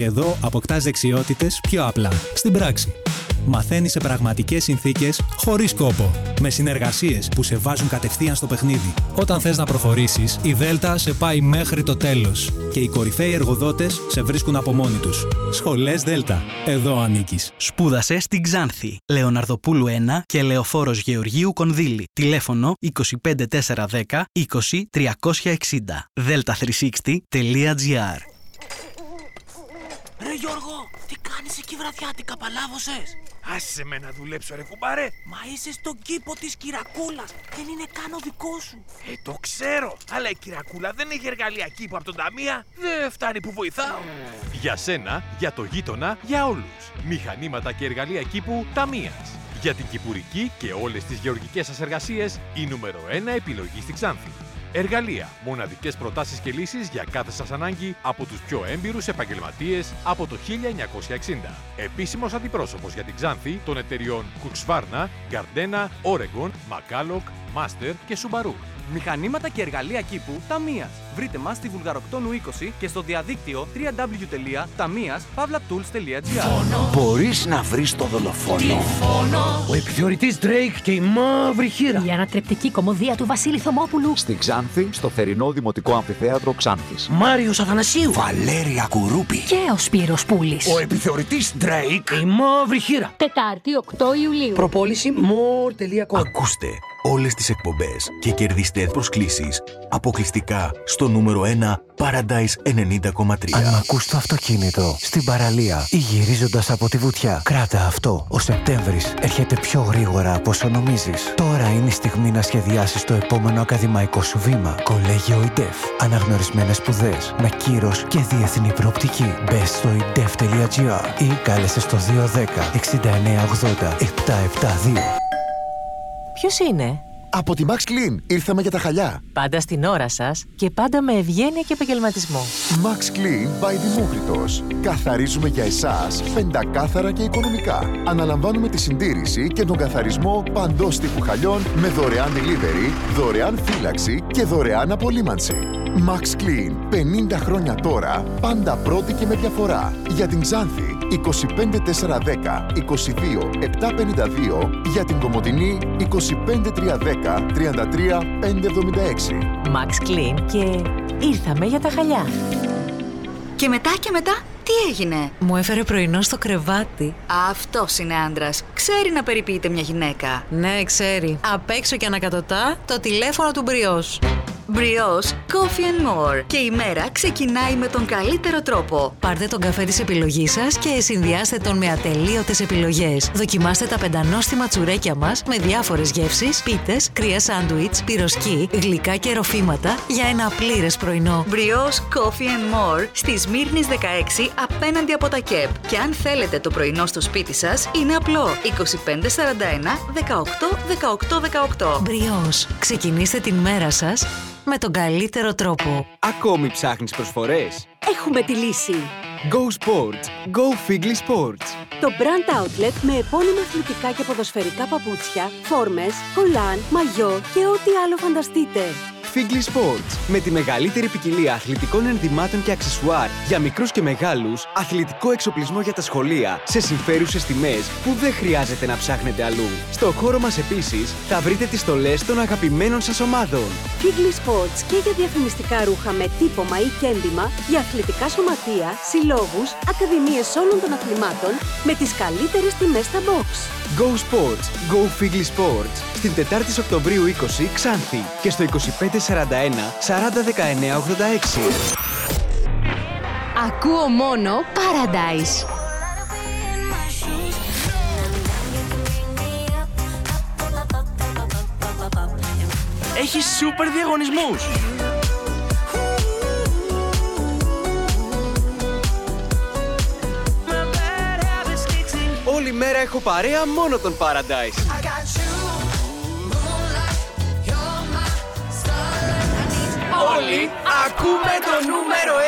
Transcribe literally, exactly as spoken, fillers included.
εδώ αποκτάς δεξιότητες πιο απλά, στην πράξη. Μαθαίνεις σε πραγματικές συνθήκες, χωρίς κόπο. Με συνεργασίες που σε βάζουν κατευθείαν στο παιχνίδι. Όταν θες να προχωρήσεις, η Δέλτα σε πάει μέχρι το τέλος. Και οι κορυφαίοι εργοδότες σε βρίσκουν από μόνοι τους. Σχολές Δέλτα. Εδώ ανήκεις. Σπούδασε στην Ξάνθη. Λεωναρδοπούλου ένα και Λεωφόρος Γεωργίου Κονδύλη. Τηλέφωνο είκοσι πέντε τετρακόσια δέκα είκοσι τριακόσια εξήντα. δέλτα τριακόσια εξήντα τελεία τζι άρ. Ρε Γιώργο, τι κάνεις εκεί βραδιάτικα, παλάβωσες? Άσε με να δουλέψω ρε κουμπάρε. Μα είσαι στον κήπο της Κυρακούλας, δεν είναι καν ο δικό σου. Ε, το ξέρω, αλλά η Κυρακούλα δεν έχει εργαλεία κήπου από τον Ταμεία. Δεν φτάνει που βοηθάω. Για σένα, για το γείτονα, για όλους. Μηχανήματα και εργαλεία κήπου Ταμείας. Για την κυπουρική και όλες τις γεωργικές σας εργασίες, η νούμερο ένα επιλογή στη Ξάνθη. Εργαλεία, μοναδικές προτάσεις και λύσεις για κάθε σας ανάγκη από τους πιο έμπειρους επαγγελματίες από το χίλια εννιακόσια εξήντα. Επίσημος αντιπρόσωπος για την Ξάνθη των εταιριών Husqvarna, Gardena, Oregon, Macalloch, Master και Subaru. Μηχανήματα και εργαλεία κήπου Ταμείας. Βρείτε μας στη Βουλγαροκτόνου είκοσι και στο διαδίκτυο double-u double-u double-u τελεία ταμείας παύλα τούλς τελεία τζι άρ. Μπορείς να βρεις το δολοφόνο. Ο επιθεωρητής Drake και η μαύρη χείρα. Η ανατρεπτική κωμωδία του Βασίλη Θωμόπουλου. Στη Ξάνθη, στο θερινό Δημοτικό Αμφιθέατρο Ξάνθης. Μάριος Αθανασίου. Βαλέρια Κουρούπη. Και ο Σπύρος Πούλης. Ο επιθεωρητής Drake και η μαύρη χείρα. Τετάρτη οκτώ Ιουλίου. Προπόληση more τελεία com. Ακούστε όλες τις εκπομπές και κερδίστε προσκλήσεις αποκλειστικά στο νούμερο ένα Paradise ενενήντα κόμμα τρία. Αν ακούς το αυτοκίνητο στην παραλία ή γυρίζοντας από τη βουτιά, κράτα αυτό. Ο Σεπτέμβρης έρχεται πιο γρήγορα από όσο νομίζεις. Τώρα είναι η στιγμή να σχεδιάσεις το επόμενο ακαδημαϊκό σου βήμα. Κολέγιο ΙΝΤΕΦ. Αναγνωρισμένες σπουδές με κύρος και διεθνή προοπτική. Μπες στο ιντεφ τελεία τζι άρ ή κάλεσε στο δύο ένα μηδέν εξήντα εννέα ογδόντα επτακόσια εβδομήντα δύο. Ποιος είναι? Από τη Max Clean ήρθαμε για τα χαλιά. Πάντα στην ώρα σας και πάντα με ευγένεια και επαγγελματισμό. Max Clean by Δημόκριτος. Καθαρίζουμε για εσάς πεντακάθαρα και οικονομικά. Αναλαμβάνουμε τη συντήρηση και τον καθαρισμό παντός τύπου χαλιών με δωρεάν delivery, δωρεάν φύλαξη και δωρεάν απολύμανση. Max Clean. πενήντα χρόνια τώρα, πάντα πρώτη και με διαφορά. Για την Ξάνθη, είκοσι πέντε τετρακόσια δέκα είκοσι δύο επτακόσια πενήντα δύο. Για την Κομοτηνή, είκοσι πέντε τριακόσια δέκα τριάντα τρία πεντακόσια εβδομήντα έξι. Max Clean και ήρθαμε για τα χαλιά. Και μετά και μετά, τι έγινε? Μου έφερε πρωινό στο κρεβάτι. Αυτός είναι άντρας. Ξέρει να περιποιείται μια γυναίκα. Ναι, ξέρει. Απ' έξω και ανακατοτά το τηλέφωνο του Μπριός. Μπριός Coffee and More. Και η μέρα ξεκινάει με τον καλύτερο τρόπο. Πάρτε τον καφέ της επιλογής σας και συνδυάστε τον με ατελείωτες επιλογές. Δοκιμάστε τα πεντανόστιμα τσουρέκια μας με διάφορες γεύσεις, πίτες, κρύα σάντουιτς, πυροσκή, γλυκά και ροφήματα για ένα πλήρες πρωινό. Μπριός Coffee and More στη Σμύρνης δεκαέξι απέναντι από τα ΚΕΠ. Και αν θέλετε το πρωινό στο σπίτι σας, είναι απλό. είκοσι πέντε σαράντα ένα δεκαοκτώ δεκαοκτώ δεκαοκτώ. Μπριός. Ξεκινήστε την μέρα σας με τον καλύτερο τρόπο. Ακόμη ψάχνεις προσφορές? Έχουμε τη λύση. Go Sports. Go Figli Sports. Το brand outlet με επώνυμα αθλητικά και ποδοσφαιρικά παπούτσια, φόρμες, κολάν, μαγιό και ό,τι άλλο φανταστείτε. Figli Sports. Με τη μεγαλύτερη ποικιλία αθλητικών ενδυμάτων και αξεσουάρ για μικρούς και μεγάλους, αθλητικό εξοπλισμό για τα σχολεία, σε συμφέρουσες τιμές που δεν χρειάζεται να ψάχνετε αλλού. Στο χώρο μας επίσης θα βρείτε τις στολές των αγαπημένων σας ομάδων. Figli Sports και για διαφημιστικά ρούχα με τύπομα ή κέντημα, για αθλητικά σωματεία, συλλόγους, ακαδημίες όλων των αθλημάτων με τις καλύτερες τιμές στα box. Go Sports. Go Figli Sports. Στην Τετάρτη Οκτωβρίου είκοσι Ξάνθη και στο είκοσι πέντε σαράντα ένα σαράντα δεκαεννέα ογδόντα έξι. Ακούω μόνο Paradise. Έχει σούπερ διαγωνισμούς. Όλη μέρα έχω παρέα μόνο τον Paradise. Όλοι ακούμε το νούμερο